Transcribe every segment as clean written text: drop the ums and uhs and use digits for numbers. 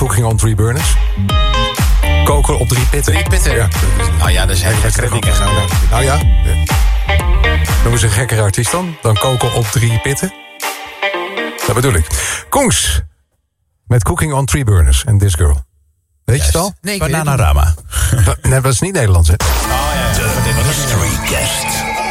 Cooking on 3 Burners. Koken op 3 pitten. 3 pitten? Ja. Nou ja, dat is heel lekkere dingen. Nou ja. Noemen ze een gekkere artiest dan koken op 3 pitten. Dat bedoel ik. Kongs. Met Cooking on 3 Burners en This Girl. Weet je het al? Nee, Bananarama. Nee, dat is niet Nederlands, hè? De mystery guest.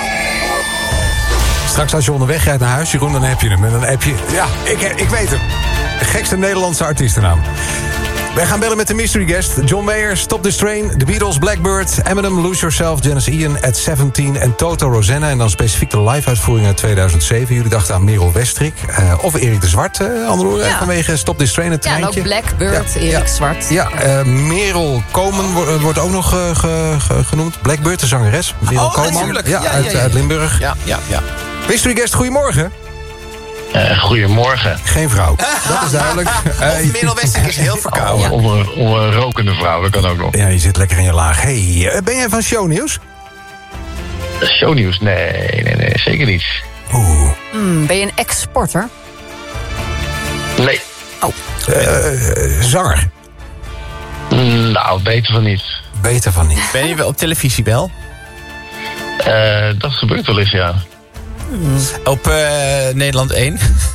Straks als je onderweg rijdt naar huis, Jeroen, dan heb je hem. En dan heb je... Ja, ik weet hem. De gekste Nederlandse artiestennaam. Wij gaan bellen met de mystery guest. John Mayer, Stop This Train, The Beatles, Blackbird, Eminem, Lose Yourself, Janis Ian, At 17 en Toto Rosanna. En dan specifiek de live-uitvoering uit 2007. Jullie dachten aan Merel Westrik. Of Erik de Zwart, andere vanwege Stop This Train, het treintje. Ja, en ook Blackbird, Erik Zwart. Ja, Merel Komen wordt ook nog genoemd. Blackbird, de zangeres. Merel Koman. Natuurlijk. Ja, uit Limburg. Ja. Mystery guest, goedemorgen. Goedemorgen. Geen vrouw, dat is duidelijk. Merel Westrik is heel verkouden. Of een rokende vrouw, dat kan ook nog. Ja, je zit lekker in je laag. Hey, ben jij van shownieuws? Shownieuws? Nee, zeker niet. Oeh. Ben je een ex-sporter? Nee. Zanger? Nou, beter van niet. Beter van niet. Ben je wel op televisie wel? Dat gebeurt wel eens, ja. Op Nederland 1?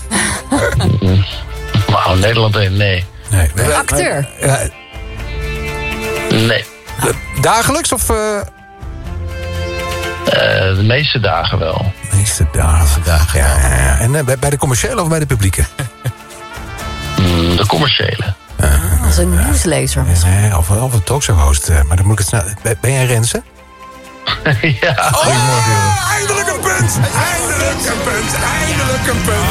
Nou, Nederland 1, nee. Acteur? Nee. Dagelijks of... De meeste dagen wel. De meeste dagen. Ja. En bij de commerciële of bij de publieke? De commerciële. Als een nieuwslezer. Nee, of een talkshow-host. Maar dan moet ik het snel... Ben jij Renze? Ja. Goedemorgen, jongen. Eindelijk een punt! Eindelijk een punt!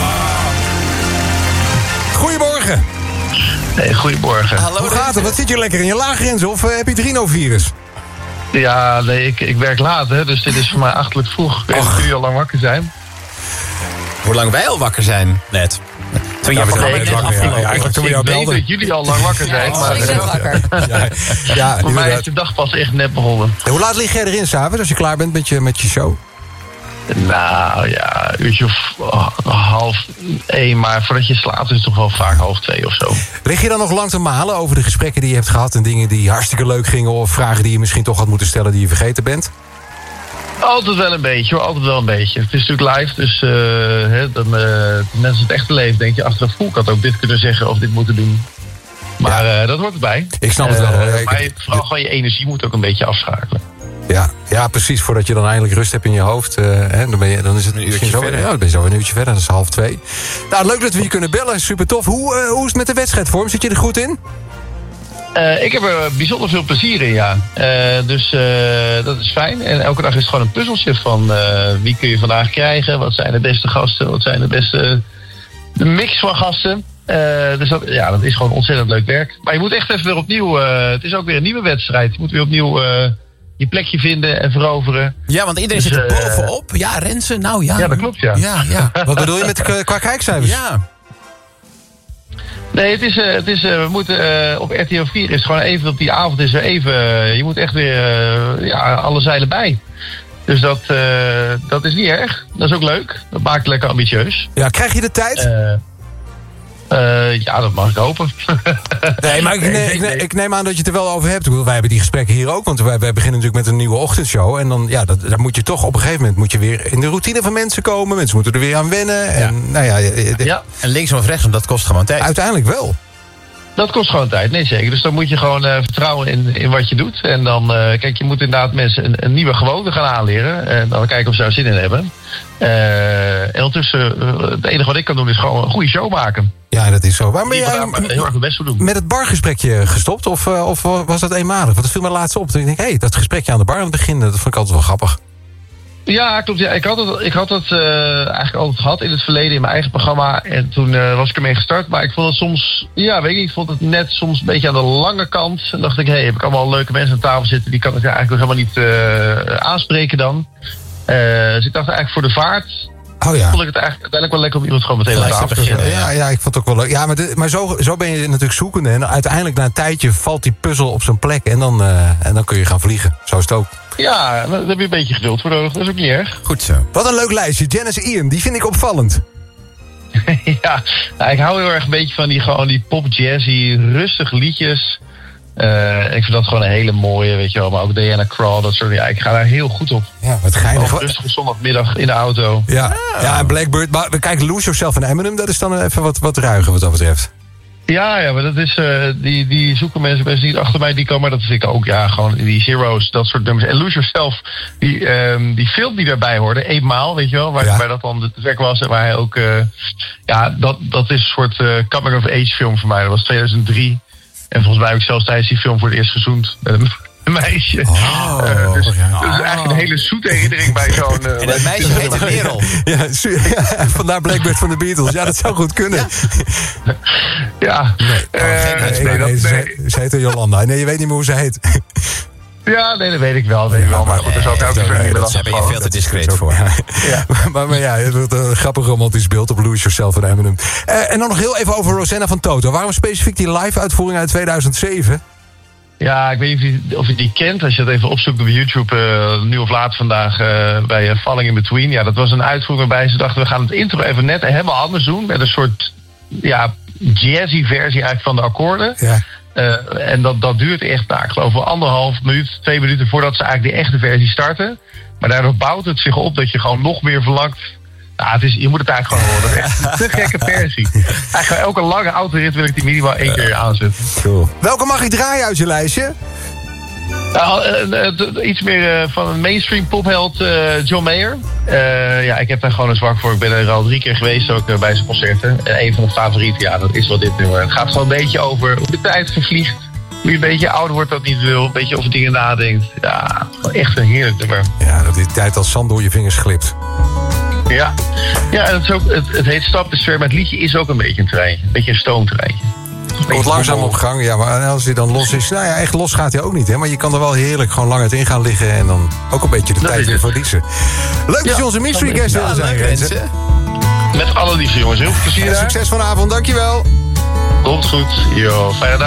Goedemorgen. Nee, goedemorgen. Hallo, Hoe gaat het? Wat zit je lekker in je laag, Renze? Of heb je het rhinovirus? Ja, nee, ik werk laat, hè, dus dit is voor mij achterlijk vroeg. Ik weet niet of jullie al lang wakker zijn. Hoe lang wij al wakker zijn, net. Toen je programma net afgelopen. Ja, eigenlijk toen we jou Ik weet belden. dat jullie al lang wakker zijn, maar Ik ben wakker. Ja, voor mij is inderdaad. de dag pas echt net begonnen. Hoe laat lig jij erin s'avonds als je klaar bent met je show? Nou ja, een uurtje of 12:30, maar voordat je slaapt is het toch wel vaak 1:30 of zo. Lig je dan nog lang te malen over de gesprekken die je hebt gehad... en dingen die hartstikke leuk gingen... of vragen die je misschien toch had moeten stellen die je vergeten bent? Altijd wel een beetje hoor, altijd wel een beetje. Het is natuurlijk live, dus mensen het echte leven denk je achteraf... ik had ook dit kunnen zeggen of dit moeten doen. Maar dat hoort erbij. Ik snap het wel. Maar vooral gewoon je energie moet ook een beetje afschakelen. Ja, precies. Voordat je dan eindelijk rust hebt in je hoofd. Dan is het een uurtje verder. Ja, dan ben je zo een uurtje verder. Dat is 1:30. Nou, leuk dat we je kunnen bellen. Super tof. Hoe is het met de wedstrijdvorm? Zit je er goed in? Ik heb er bijzonder veel plezier in, ja. Dus dat is fijn. En elke dag is het gewoon een puzzeltje van wie kun je vandaag krijgen? Wat zijn de beste gasten? Wat zijn de mix van gasten? Dus dat is gewoon ontzettend leuk werk. Maar je moet echt even weer opnieuw... het is ook weer een nieuwe wedstrijd. Je moet weer opnieuw je plekje vinden en veroveren. Ja, want iedereen Dus, zit er bovenop. Ja, Renze, nou ja. Ja, dat klopt, ja. Ja. Wat bedoel je met qua kijkcijfers? Ja. Nee, we moeten op RTL 4 is gewoon even op die avond is er even... je moet echt weer alle zeilen bij. Dus dat is niet erg. Dat is ook leuk. Dat maakt het lekker ambitieus. Ja, krijg je de tijd? Ja, dat mag ik hopen. Nee, maar ik neem aan dat je het er wel over hebt. Wij hebben die gesprekken hier ook, want wij beginnen natuurlijk met een nieuwe ochtendshow. En dan, daar moet je toch op een gegeven moment weer in de routine van mensen komen. Mensen moeten er weer aan wennen. En, En linksom of rechtsom, dat kost gewoon tijd. Uiteindelijk wel. Dat kost gewoon tijd, nee zeker. Dus dan moet je gewoon vertrouwen in wat je doet. En dan, kijk, je moet inderdaad mensen een nieuwe gewoonte gaan aanleren. En dan kijken of ze daar zin in hebben. En ondertussen, het enige wat ik kan doen is gewoon een goede show maken. Ja, dat is zo. Waarom ben Die je we heel erg mijn best voor doen. met het bargesprekje gestopt? Of was dat eenmalig? Want dat viel me laatst op. Toen ik denk, dat gesprekje aan de bar aan het begin, dat vond ik altijd wel grappig. Ja, klopt. Ja. Ik had het eigenlijk altijd gehad in het verleden in mijn eigen programma. En toen was ik ermee gestart. Maar ik vond het soms, ik vond het net soms een beetje aan de lange kant. En dacht ik, heb ik allemaal leuke mensen aan tafel zitten. Die kan ik eigenlijk nog helemaal niet aanspreken dan. Dus ik dacht eigenlijk voor de vaart... Oh ja. vond ik het eigenlijk uiteindelijk wel lekker om iemand gewoon meteen aan tafel te zetten. Ja, ik vond het ook wel leuk. Ja, maar zo ben je natuurlijk zoekende. En uiteindelijk na een tijdje valt die puzzel op zijn plek. En dan kun je gaan vliegen. Zo is het ook. Ja, daar heb je een beetje geduld voor nodig. Dat is ook niet erg. Goed zo. Wat een leuk lijstje. Janis Ian, die vind ik opvallend. Ja, nou, ik hou heel erg een beetje van die pop jazzy, rustig liedjes. Ik vind dat gewoon een hele mooie, weet je wel. Maar ook Diana Krall, dat soort dingen. Ja, ik ga daar heel goed op. Ja, wat geinig. Rustige zondagmiddag in de auto. Ja, en Blackbird. Maar kijk, Lose Yourself en Eminem, dat is dan even wat ruiger wat dat betreft. Ja, maar dat is, die zoeken mensen niet achter mij, die komen, maar dat vind ik ook, ja, gewoon die Zero's, dat soort nummers. En Lose Yourself, die film die daarbij hoorde, eenmaal, weet je wel, waar dat dan het werk was en waar hij ook, dat is een soort coming-of-age film voor mij. Dat was 2003. En volgens mij heb ik zelfs tijdens die film voor het eerst gezoend met een meisje. Dus eigenlijk een hele zoete herinnering bij zo'n... en dat meisje heette Merel. Ja, vandaar Blackbird van de Beatles. Ja, dat zou goed kunnen. Ja. Ze heette Jolanda. Nee, je weet niet meer hoe ze heet. Ja, nee, dat weet ik wel. Maar goed, daar zou ik ook niet verder daar ben je veel te discreet voor. Ja. Maar ja, het wordt een grappig romantisch beeld op Lose Yourself van Eminem. En dan nog heel even over Rosanna van Toto. Waarom specifiek die live-uitvoering uit 2007? Ja, ik weet niet of je die kent. Als je het even opzoekt op YouTube, nu of laat vandaag bij Falling in Between. Ja, dat was een uitvoering waarbij ze dachten, we gaan het intro even net helemaal anders doen. Met een soort jazzy versie eigenlijk van de akkoorden. Ja. En dat duurt echt, ik geloof 1,5 minuut, 2 minuten voordat ze eigenlijk de echte versie starten. Maar daardoor bouwt het zich op dat je gewoon nog meer verlangt. Nou, je moet het eigenlijk gewoon horen. Dat is echt een te gekke versie. Eigenlijk elke lange autorit wil ik die minimaal 1 keer aanzetten. Cool. Welke mag ik draaien uit je lijstje? Iets meer van een mainstream popheld, John Mayer. Ik heb daar gewoon een zwak voor. Ik ben er al 3 keer geweest ook bij zijn concerten. En een van de favorieten, dat is wel dit nummer. Het gaat gewoon een beetje over hoe de tijd vervliegt. Hoe je een beetje ouder wordt dat niet wil. Een beetje over dingen nadenkt. Ja, gewoon echt een heerlijk nummer. Ja, dat die tijd als zand door je vingers glipt. Ja, en het heet Stap de Sfeer, maar het liedje is ook een beetje een treintje. Een beetje een stoomtreintje. Komt langzaam op gang, ja, maar als hij dan los is... Nou ja, echt los gaat hij ook niet, hè. Maar je kan er wel heerlijk gewoon lang in gaan liggen... en dan ook een beetje de tijd weer verliezen. Leuk dat je onze mystery guest wilde zijn, mensen. Met alle liefde, jongens. Heel veel plezier daar. Succes vanavond, dankjewel. Komt goed. Yo, fijne dag.